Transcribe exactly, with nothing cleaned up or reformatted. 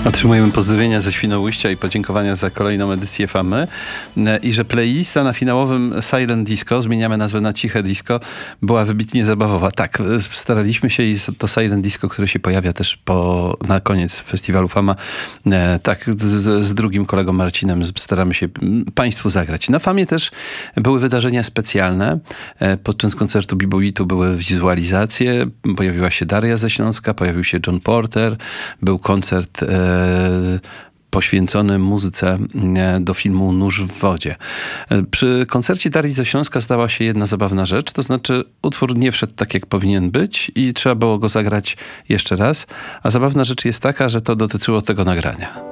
Otrzymujemy pozdrowienia ze Świnoujścia i podziękowania za kolejną edycję Famy. I że playlista na finałowym Silent Disco, zmieniamy nazwę na Ciche Disco, była wybitnie zabawowa. Tak, staraliśmy się i to Silent Disco, które się pojawia też po, na koniec festiwalu Fama, tak, z, z drugim kolegą Marcinem staramy się Państwu zagrać. Na Famie też były wydarzenia specjalne. Podczas koncertu Bibuitu były wizualizacje, pojawiła się Daria ze Śląska, pojawił się John Porter, był koncert e, poświęcony muzyce do filmu Nóż w wodzie. Przy koncercie Darii ze Śląska stała się jedna zabawna rzecz, to znaczy utwór nie wszedł tak, jak powinien być i trzeba było go zagrać jeszcze raz. A zabawna rzecz jest taka, że to dotyczyło tego nagrania.